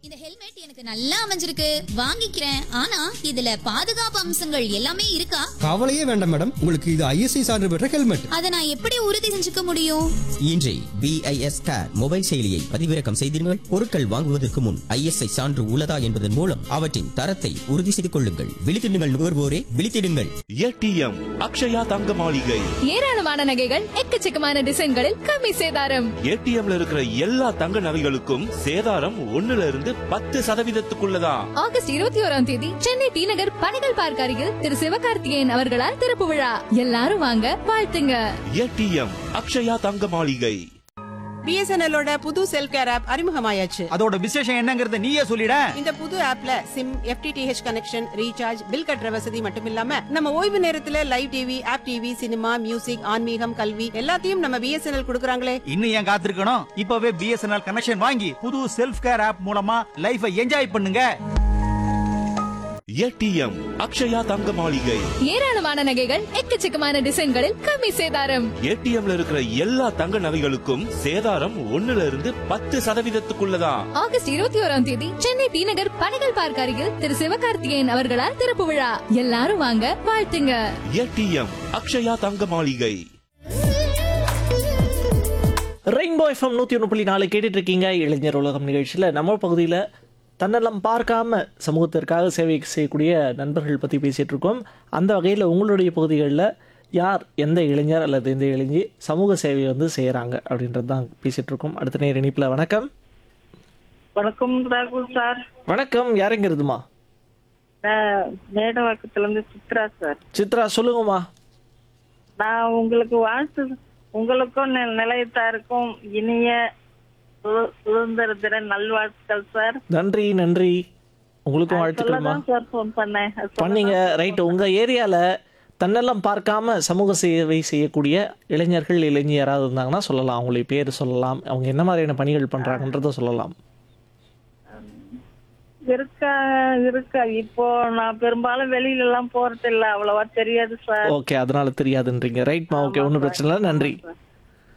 இந்த ஹெல்மெட் எனக்கு நல்லா அமைஞ்சிருக்கு, வாங்கிக்கிறேன். ஆனா இதுல பாதுகாப்பு அம்சங்கள் எல்லாமே இருக்கா? கவலையே வேண்டாம் மேடம், உங்களுக்கு இது ஐஎஸ்ஐ சான்று பெற்ற ஹெல்மெட். அதை நான் எப்படி உறுதி செஞ்சுக்க முடியும்? இன்றே BIS கேர் மொபைல் செயலியை பதிவிறக்கம் செய்தீர்கள். பொருட்கள் வாங்குவதற்கு முன் ISI சான்று உள்ளதா என்பதன் மூலம் அவற்றின் தரத்தை உறுதி செய்து கொள்ளுங்கள். விழித்திடுங்கள் நுகர்வோரே, விழித்திடுங்கள். ATM அக்ஷயா தங்க மாளிகை. ஏராளமான நகைகள், எக்கச்சக்கமான டிசைன்களில் கம்மி சேதாரம். ATMல இருக்கிற எல்லா தங்க நகைகளுக்கும் சேதாரம் 1ல இருந்து 10% ஆகஸ்ட் 21ஆம் தேதி சென்னை டி நகர் பணிகள் பார்க் அருகில் திரு சிவகார்த்திகேயன் அவர்களால் திறப்பு விழா. எல்லாரும் வாங்க, வாழ்த்துங்க. ATM அக்ஷயா தங்க மாளிகை. BSNL-ஓட புது செல்ஃப் கேர் ஆப் அறிமுகமாயாச்சு. அதோட விசேஷம் என்னங்கறத நீயே சொல்லிட. இந்த புது ஆப்ல sim, FTTH connection, recharge, bill கட்டுற வசதி மட்டும் இல்லாம நம்ம ஓய்வு நேரத்துல live TV, app TV, cinema, music, ஆன்மீகம், கல்வி எல்லாத்தையும் நம்ம BSNL கொடுக்கறாங்களே. இன்னும் ஏன் காத்திருக்கணும்? இப்பவே BSNL கனெக்ஷன் வாங்கி புது செல்ஃப் கேர் ஆப் மூலமா லைஃபை என்ஜாய் பண்ணுங்க. ATM அக்ஷயா தங்க மாளிகை. ஏராளமான நகைகள், எக்கச்சக்கமான டிசைன்களில் கம்மி சேதாரம். ATMல இருக்கிற எல்லா தங்க நகைகளுக்கும் சேதாரம் 1ல இருந்து 10%. ஆகஸ்ட் 21ஆம் தேதி சென்னை டி நகர் பணிகள் பார்க் அருகில் திரு சிவகார்த்திகேயன் அவர்களால் திறப்பு விழா. எல்லாரும் வாங்க, வாழ்த்துங்க. ATM அக்ஷயா தங்க மாளிகை. ரெயின்போ FM 101.4 கேட்டுட்டு இருக்கீங்க. இளைஞர் உலகம் நிகழ்ச்சியில் நம்ம பகுதியில் தன்னெல்லாம் பார்க்காம சமூகத்திற்காக சேவை செய்யக்கூடிய நண்பர்கள் பற்றி பேசிகிட்டு இருக்கோம். அந்த வகையில் உங்களுடைய பகுதிகளில் யார், எந்த இளைஞர் அல்லது எந்த இளைஞர் சமூக சேவை வந்து செய்கிறாங்க அப்படின்றது தான் பேசிகிட்டு இருக்கோம். அடுத்த நேர இணைப்பில் வணக்கம். வணக்கம் ராகுல் சார். வணக்கம், யாருங்கிறதுமா? மேடவாக்கத்துலேருந்து சித்ரா சார். சித்ரா, சொல்லுங்கம்மா. நான் உங்களுக்கு வாழ்த்து, உங்களுக்கும் நிலையத்தாருக்கும் இனிய சுதந்திர தின நல்வாழ்த்துக்கள் சார். நன்றி நன்றி, உங்களுக்கும் வாழ்த்துக்கள்மா. சார் ஃபோன் பண்ணேன் பண்ணீங்க, ரைட்டு. உங்கள் ஏரியாவில் தன்னெல்லாம் பார்க்காம சமூக சேவை செய்யக்கூடிய இளைஞர்கள், இளைஞர் யாராவது இருந்தாங்கன்னா சொல்லலாம். அவங்களுடைய பேர் சொல்லலாம், அவங்க என்ன மாதிரியான பணிகள் பண்ணுறாங்கன்றத சொல்லலாம். இருக்கா இப்போ நான் பெரும்பாலும் வெளியில எல்லாம் போறது இல்ல, அவ்வளவா தெரியாது சார். ஓகே, அதனால தெரியாதுன்றீங்க. ரைட்மா, ஓகே, ஒன்றும் பிரச்சனை இல்லை. நன்றி.